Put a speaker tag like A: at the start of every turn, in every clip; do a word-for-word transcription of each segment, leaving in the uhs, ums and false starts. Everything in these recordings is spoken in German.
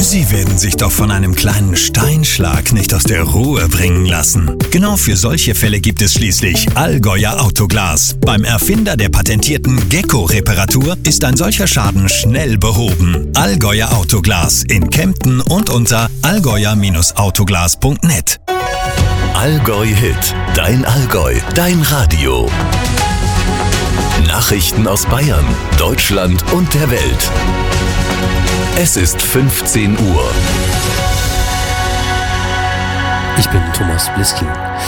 A: Sie werden sich doch von einem kleinen Steinschlag nicht aus der Ruhe bringen lassen. Genau für solche Fälle gibt es schließlich Allgäuer Autoglas. Beim Erfinder der patentierten Gecko-Reparatur ist ein solcher Schaden schnell behoben. Allgäuer Autoglas in Kempten und unter allgäuer Autoglas punkt net.
B: Allgäu Hit, dein Allgäu, dein Radio. Nachrichten aus Bayern, Deutschland und der Welt. Es ist fünfzehn Uhr.
C: Ich bin Thomas Blisky.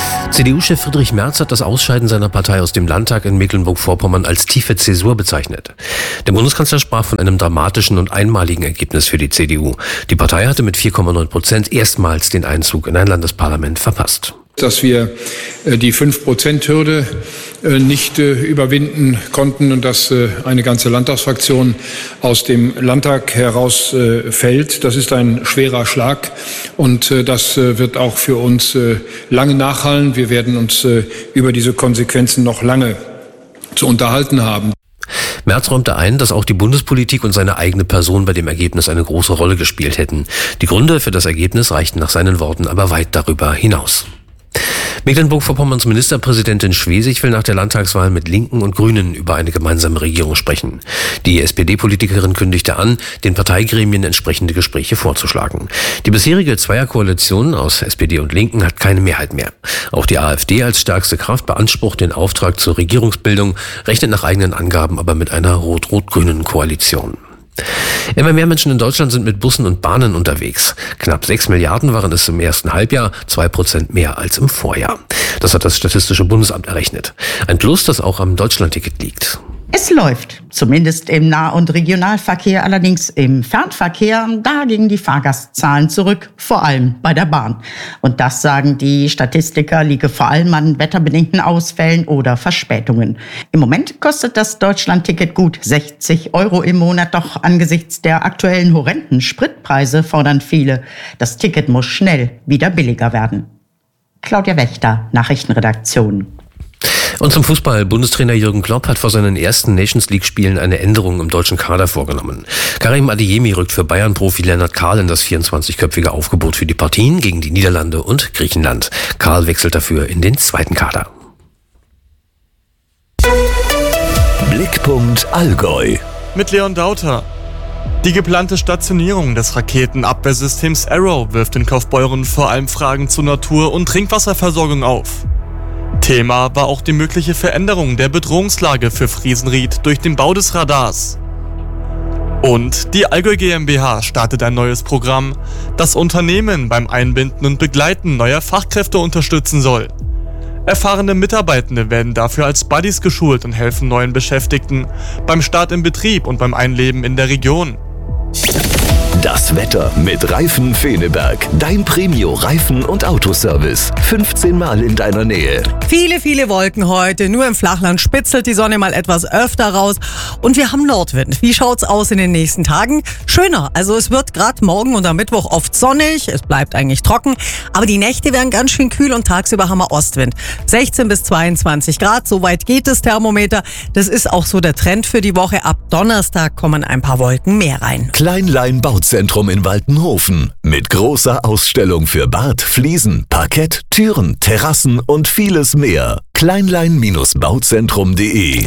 C: C D U-Chef Friedrich Merz hat das Ausscheiden seiner Partei aus dem Landtag in Mecklenburg-Vorpommern als tiefe Zäsur bezeichnet. Der Bundeskanzler sprach von einem dramatischen und einmaligen Ergebnis für die C D U. Die Partei hatte mit vier Komma neun Prozent erstmals den Einzug in ein Landesparlament verpasst.
D: Dass wir die fünf Prozent Hürde nicht überwinden konnten und dass eine ganze Landtagsfraktion aus dem Landtag herausfällt. Das ist ein schwerer Schlag und das wird auch für uns lange nachhallen. Wir werden uns über diese Konsequenzen noch lange zu unterhalten haben.
C: Merz räumte ein, dass auch die Bundespolitik und seine eigene Person bei dem Ergebnis eine große Rolle gespielt hätten. Die Gründe für das Ergebnis reichten nach seinen Worten aber weit darüber hinaus. Mecklenburg-Vorpommerns Ministerpräsidentin Schwesig will nach der Landtagswahl mit Linken und Grünen über eine gemeinsame Regierung sprechen. Die S P D-Politikerin kündigte an, den Parteigremien entsprechende Gespräche vorzuschlagen. Die bisherige Zweierkoalition aus S P D und Linken hat keine Mehrheit mehr. Auch die AfD als stärkste Kraft beansprucht den Auftrag zur Regierungsbildung, rechnet nach eigenen Angaben aber mit einer rot-rot-grünen Koalition. Immer mehr Menschen in Deutschland sind mit Bussen und Bahnen unterwegs. Knapp sechs Milliarden waren es im ersten Halbjahr, zwei Prozent mehr als im Vorjahr. Das hat das Statistische Bundesamt errechnet. Ein Plus, das auch am Deutschlandticket liegt.
E: Es läuft, zumindest im Nah- und Regionalverkehr, allerdings im Fernverkehr, da gingen die Fahrgastzahlen zurück, vor allem bei der Bahn. Und das, sagen die Statistiker, liege vor allem an wetterbedingten Ausfällen oder Verspätungen. Im Moment kostet das Deutschlandticket gut sechzig Euro im Monat, doch angesichts der aktuellen horrenden Spritpreise fordern viele, das Ticket muss schnell wieder billiger werden. Claudia Wächter, Nachrichtenredaktion.
C: Und zum Fußball. Bundestrainer Jürgen Klopp hat vor seinen ersten Nations-League-Spielen eine Änderung im deutschen Kader vorgenommen. Karim Adeyemi rückt für Bayern-Profi Lennart Kahl in das vierundzwanzigköpfige Aufgebot für die Partien gegen die Niederlande und Griechenland. Kahl wechselt dafür in den zweiten Kader.
B: Blickpunkt Allgäu.
F: Mit Leon Dauter. Die geplante Stationierung des Raketenabwehrsystems Arrow wirft in Kaufbeuren vor allem Fragen zur Natur- und Trinkwasserversorgung auf. Thema war auch die mögliche Veränderung der Bedrohungslage für Friesenried durch den Bau des Radars. Und die Allgäu GmbH startet ein neues Programm, das Unternehmen beim Einbinden und Begleiten neuer Fachkräfte unterstützen soll. Erfahrene Mitarbeitende werden dafür als Buddies geschult und helfen neuen Beschäftigten beim Start im Betrieb und beim Einleben in der Region.
B: Das Wetter mit Reifen Feneberg. Dein Premio-Reifen- und Autoservice. fünfzehn Mal in deiner Nähe.
G: Viele, viele Wolken heute. Nur im Flachland spitzelt die Sonne mal etwas öfter raus. Und wir haben Nordwind. Wie schaut's aus in den nächsten Tagen? Schöner. Also es wird gerade morgen und am Mittwoch oft sonnig. Es bleibt eigentlich trocken. Aber die Nächte werden ganz schön kühl und tagsüber haben wir Ostwind. sechzehn bis zweiundzwanzig Grad. So weit geht das Thermometer. Das ist auch so der Trend für die Woche. Ab Donnerstag kommen ein paar Wolken mehr rein.
B: Kleinlein Bauzentrum in Waltenhofen. Mit großer Ausstellung für Bad, Fliesen, Parkett, Türen, Terrassen und vieles mehr. kleinlein Bauzentrum punkt de.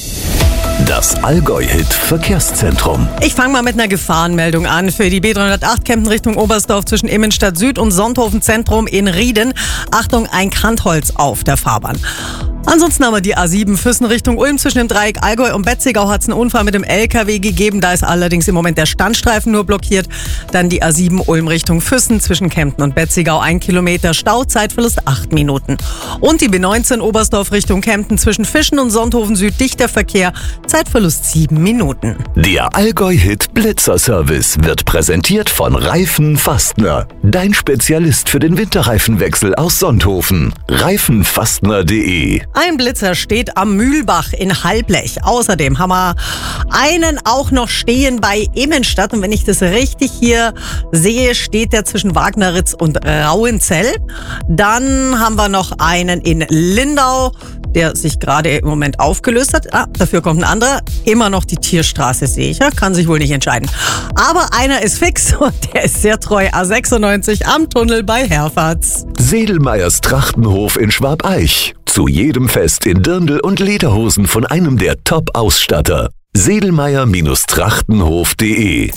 B: Das Allgäu-Hit Verkehrszentrum.
G: Ich fange mal mit einer Gefahrenmeldung an. Für die B dreihundertacht Kempten Richtung Oberstdorf zwischen Immenstadt Süd und Sonthofen Zentrum in Rieden. Achtung, ein Kantholz auf der Fahrbahn. Ansonsten haben wir die A sieben Füssen Richtung Ulm. Zwischen dem Dreieck Allgäu und Betzigau hat es einen Unfall mit dem L K W gegeben. Da ist allerdings im Moment der Standstreifen nur blockiert. Dann die A sieben Ulm Richtung Füssen zwischen Kempten und Betzigau. Ein Kilometer Stau, Zeitverlust acht Minuten. Und die B neunzehn Oberstdorf Richtung Kempten zwischen Fischen und Sonthofen Süd dichter Verkehr. Zeitverlust sieben Minuten.
B: Der Allgäu-Hit Blitzer-Service wird präsentiert von Reifen Fastner. Dein Spezialist für den Winterreifenwechsel aus Sonthofen. reifenfastner punkt de.
G: Ein Blitzer steht am Mühlbach in Halblech. Außerdem haben wir einen auch noch stehen bei Immenstadt. Und wenn ich das richtig hier sehe, steht der zwischen Wagneritz und Rauenzell. Dann haben wir noch einen in Lindau. der sich gerade im Moment aufgelöst hat. Ah, dafür kommt ein anderer. Immer noch die Tierstraße sehe ich. Ja, kann sich wohl nicht entscheiden. Aber einer ist fix und der ist sehr treu. A sechsundneunzig am Tunnel bei Herfahrt.
B: Sedelmeyers Trachtenhof in Schwabeich. Zu jedem Fest in Dirndl und Lederhosen von einem der Top-Ausstatter. sedelmeyer Trachtenhof punkt de.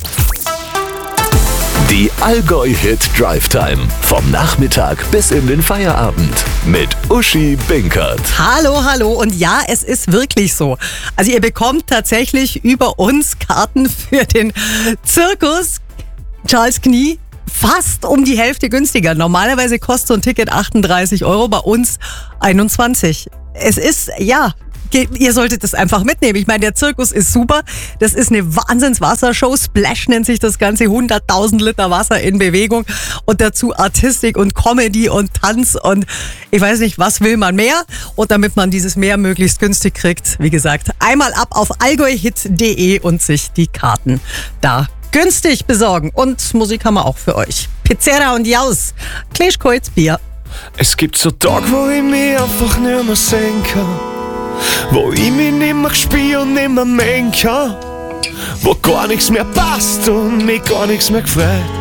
B: Die Allgäu-Hit Drive Time. Vom Nachmittag bis in den Feierabend. Mit Uschi Binkert.
G: Hallo, hallo. Und ja, es ist wirklich so. Also ihr bekommt tatsächlich über uns Karten für den Zirkus Charles Knie fast um die Hälfte günstiger. Normalerweise kostet so ein Ticket achtunddreißig Euro, bei uns einundzwanzig. Es ist, ja... Ihr solltet das einfach mitnehmen. Ich meine, der Zirkus ist super. Das ist eine Wahnsinns-Wassershow. Splash nennt sich das Ganze. hunderttausend Liter Wasser in Bewegung. Und dazu Artistik und Comedy und Tanz und ich weiß nicht, was will man mehr? Und damit man dieses mehr möglichst günstig kriegt, wie gesagt, einmal ab auf allgäuhit punkt de und sich die Karten da günstig besorgen. Und Musik haben wir auch für euch. Pizzeria und Jaus. Klaischkreuz Bier.
H: Es gibt so Tage, wo ich mich einfach nicht mehr sehen kann. Wo ich mich nicht mehr spüre und nicht mehr mengen kann. Wo gar nichts mehr passt und mich gar nichts mehr gefreut.